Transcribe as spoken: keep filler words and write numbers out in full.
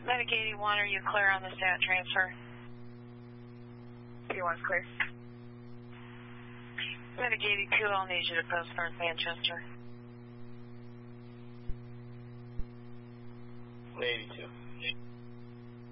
Medic eighty-one, are you clear on the stat transfer? eighty-one's clear. Medic eighty-two, I'll need you to post North Manchester. eighty-two.